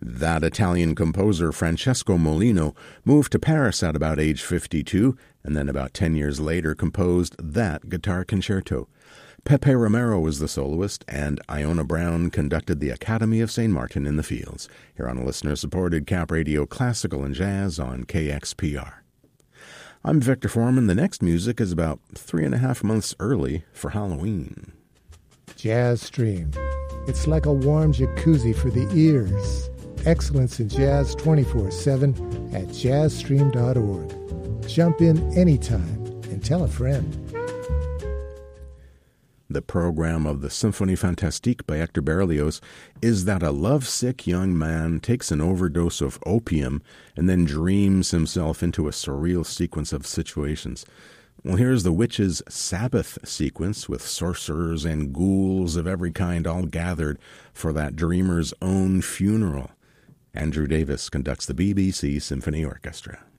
That Italian composer Francesco Molino moved to Paris at about age 52, and then about 10 years later composed that guitar concerto. Pepe Romero was the soloist, and Iona Brown conducted the Academy of St. Martin in the Fields, here on a listener-supported Cap Radio Classical and Jazz on KXPR. I'm Victor Foreman. The next music is about 3.5 months early for Halloween. Jazz Stream. It's like a warm jacuzzi for the ears. Excellence in Jazz 24/7 at jazzstream.org. Jump in anytime and tell a friend. The program of the Symphonie Fantastique by Hector Berlioz is that a lovesick young man takes an overdose of opium and then dreams himself into a surreal sequence of situations. Well, here's the Witches' Sabbath sequence with sorcerers and ghouls of every kind all gathered for that dreamer's own funeral. Andrew Davis conducts the BBC Symphony Orchestra.